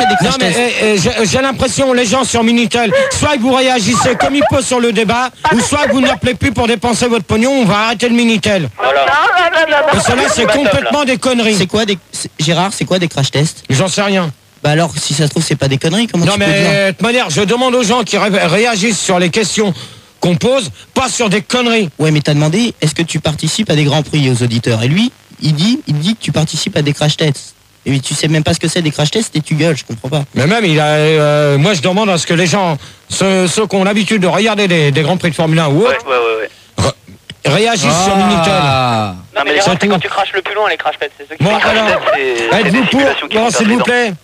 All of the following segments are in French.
fait des crash Non, mais tests. j'ai l'impression, les gens sur Minitel, soit vous réagissez comme il faut sur le débat, ou soit vous n'appelez plus pour dépenser votre pognon, on va arrêter le Minitel. Voilà. Parce que là, c'est complètement des conneries. C'est quoi Gérard, c'est quoi des crash tests? J'en sais rien. Bah alors, si ça se trouve, c'est pas des conneries, comment Non, tu peux dire? mais de toute manière, je demande aux gens qui réagissent sur les questions qu'on pose, pas sur des conneries. Ouais, mais t'as demandé, est-ce que tu participes à des grands prix aux auditeurs? Et lui, il dit que tu participes à des crash tests. Et tu sais même pas ce que c'est des crash tests et tu gueules, je comprends pas. Mais même, moi je demande à ce que les gens, ceux qui ont l'habitude de regarder des grands prix de Formule 1 ou autre, réagissent sur Minitel. Non, mais l'erreur, c'est quand tu craches le plus loin, les crash tests. C'est ceux qui Bon, alors, êtes-vous pour? Bon, s'il vous plaît.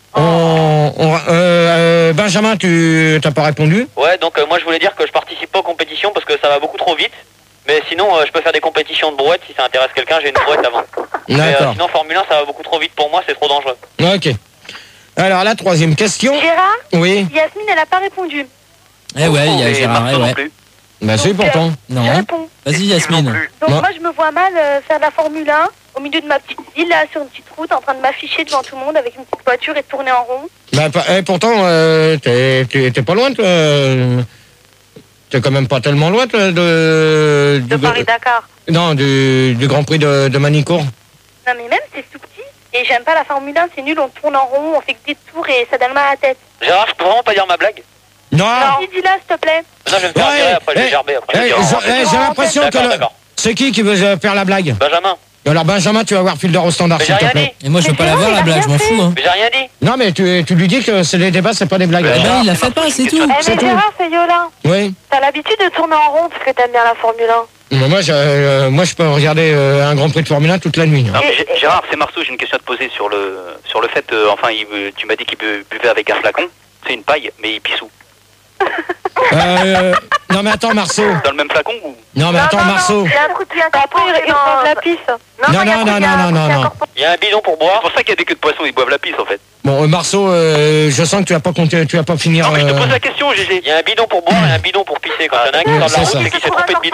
Benjamin, tu t'as pas répondu? Ouais, donc moi je voulais dire que je participe pas aux compétitions parce que ça va beaucoup trop vite. Mais sinon, je peux faire des compétitions de brouettes si ça intéresse quelqu'un, j'ai une brouette avant. D'accord. Sinon, Formule 1, ça va beaucoup trop vite pour moi, c'est trop dangereux. Ok. Alors, la troisième question. Gérard, Oui. Yasmine, elle a pas répondu. Eh ouais, il y a Gérard, ouais. Bah si, pourtant. Non. Je réponds. Vas-y, Yasmine. Donc Moi- moi, je me vois mal faire de la Formule 1 au milieu de ma petite ville, là, sur une petite route, en train de m'afficher devant tout le monde avec une petite voiture et de tourner en rond. Bah, pourtant, t'es pas loin, toi. T'es quand même pas tellement loin, toi, De Paris-Dakar. Non, du Grand Prix de Manicourt. Non, mais même, c'est tout petit. Et j'aime pas la Formule 1, c'est nul, on tourne en rond, on fait que des tours et ça donne mal à la tête. Gérard, je peux vraiment pas dire ma blague? Non. Dis-la, s'il te plaît. Non, je vais me faire virer, après je vais gerber. Après, je vais dire, J'ai l'impression que... D'accord, d'accord. C'est qui veut faire la blague? Benjamin. Alors, Benjamin, tu vas voir fil d'or au standard, Mais s'il j'ai te rien plaît. dit. Et moi, je veux pas la Gérard, voir, la il a blague, rien je m'en fait. fous, hein. Mais j'ai rien dit. Non, mais tu lui dis que c'est des débats, c'est pas des blagues. Eh ben, il a fait pas, c'est tout. Eh, mais Gérard, c'est Yola. Oui. T'as l'habitude de tourner en rond parce que t'aimes bien la Formule 1. Moi, je peux regarder un Grand Prix de Formule 1 toute la nuit. Non, mais Gérard, c'est Marceau, j'ai une question à te poser sur le fait, tu m'as dit qu'il buvait avec un flacon, c'est une paille, mais il pisse où? Non, mais attends, Marceau. Dans le même flacon ou? Non, mais attends, Marceau. Il y a un truc qui vient après, il prend de la pisse. Non. Il y a un bidon pour boire. C'est pour ça qu'il y a des queues de poisson, ils boivent la pisse en fait. Bon, Marceau, je sens que tu vas pas compter, tu vas pas finir. Non, mais je te pose la question, GG. Il y a un bidon pour boire et un bidon pour pisser. Quand il y en a un qui sort de la c'est route, ça. c'est qui s'est trompé de bidon.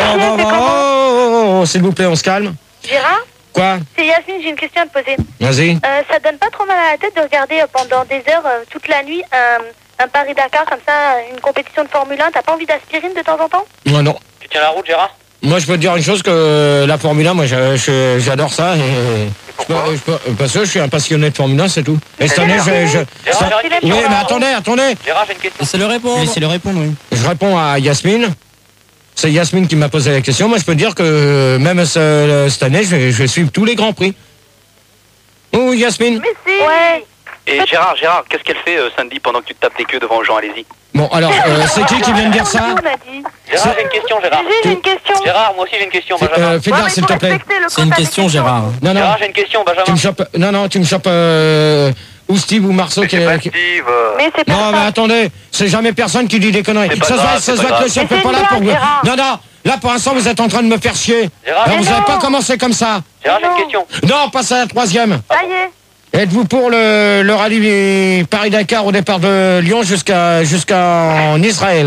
Oh, s'il vous plaît, on se calme. Gérard, Quoi? c'est Yasmine, j'ai une question à te poser. Vas-y. Ça donne pas trop mal à la tête de regarder pendant des heures, toute la nuit, un Paris-Dakar comme ça, une compétition de Formule 1? T'as pas envie d'aspirine de temps en temps? Moi, non. Tu tiens la route, Gérard? Moi, je peux te dire une chose, que la Formule 1, moi, j'adore ça. Parce que je suis un passionné de Formule 1, c'est tout. Et cette année, Oui, mais attendez. Gérard, j'ai une question. Laissez-le répondre. Laissez-le répondre, oui. Je réponds à Yasmine. C'est Yasmine qui m'a posé la question. Moi, je peux te dire que même cette année, je vais suivre tous les Grands Prix. Oh, Yasmine. Mais si. Ouais. Et Gérard, qu'est-ce qu'elle fait samedi pendant que tu te tapes des queues devant Jean Allez-y? Bon, alors, c'est qui vient de dire ça? On a dit. Gérard, j'ai une question, Gérard. J'ai une question. Gérard, moi aussi j'ai une question, Benjamin. Fais gaffe, s'il te plaît. C'est une question, Gérard. Non, Gérard, j'ai une question, tu me Benjamin. chopes... Non, tu me chopes... ou Steve ou Marceau qui... Mais c'est pas Non, mais ça. attendez, c'est jamais personne qui dit des conneries. C'est pas Ça grave, se c'est voit pas que le grave. chef Mais est c'est pas une là pour vous. blague, Gérard. Non, là pour l'instant vous êtes en train de me faire chier. Gérard, Non, vous n'avez pas non. commencé comme ça. Gérard, j'ai une question. Non, passe à la troisième. Ça y est. Êtes-vous pour le rallye Paris-Dakar au départ de Lyon jusqu'en Israël?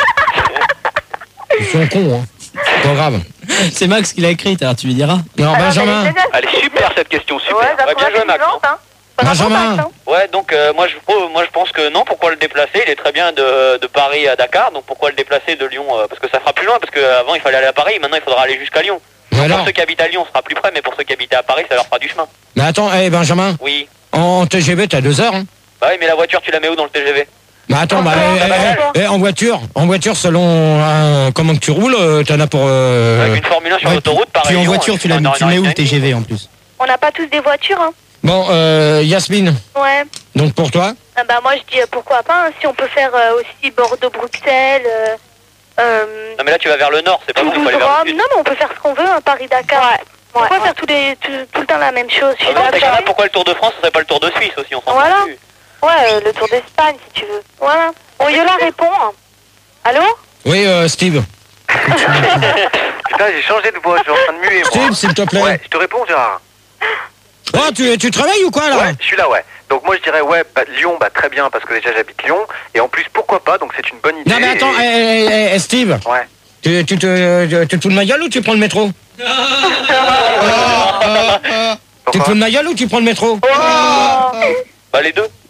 Ils sont cons, hein. Pas grave. C'est Max qui l'a écrite, alors tu lui diras. Non, Benjamin. Elle est super cette question, super. Ouais, Ouais, bien joué, Max. Benjamin. Ouais, donc moi je pense que non, pourquoi le déplacer? Il est très bien de Paris à Dakar, donc pourquoi le déplacer de Lyon? Parce que ça fera plus loin, parce qu'avant il fallait aller à Paris, maintenant il faudra aller jusqu'à Lyon. Mais alors Pour ceux qui habitent à Lyon, ce sera plus près, mais pour ceux qui habitent à Paris, ça leur fera du chemin. Mais attends, Benjamin, Oui. en TGV t'as 2 heures, hein. Bah oui, mais la voiture, tu la mets où dans le TGV? Mais attends, en voiture, selon comment que tu roules, t'en as pour... Avec une Formule 1 sur l'autoroute, pareil. Puis en voiture, tu mets où le TGV en plus? On n'a pas tous des voitures, hein. Bon, Yasmine, Ouais. donc pour toi? Ah bah moi je dis pourquoi pas, hein, si on peut faire aussi Bordeaux-Bruxelles, Non mais là tu vas vers le nord, c'est pas bon, il faut aller vers le Toulouse-Rome. sud. Non mais on peut faire ce qu'on veut, hein, Paris-Dakar. Ouais. Pourquoi faire tout le temps la même chose? Je suis Dans ces cas-là, d'accord. pourquoi le Tour de France, ce serait pas le Tour de Suisse aussi, on s'en Voilà. fout plus. Ouais, le Tour d'Espagne si tu veux. Voilà. Bon, Yola répond. Allô? Oui, Steve. Putain, j'ai changé de voix, je suis en train de muer, moi. Steve, s'il te plaît. Ouais, je te réponds, Gérard. Oh, tu travailles ou quoi, là? Ouais, je suis là, ouais. Donc moi, je dirais, ouais, Lyon, très bien, parce que déjà, j'habite Lyon. Et en plus, pourquoi pas, donc c'est une bonne idée. Non, mais attends, Steve. Ouais. Tu te fous de ma gueule ou tu prends le métro? Tu te fous de ma gueule ou tu prends le métro? Bah les deux.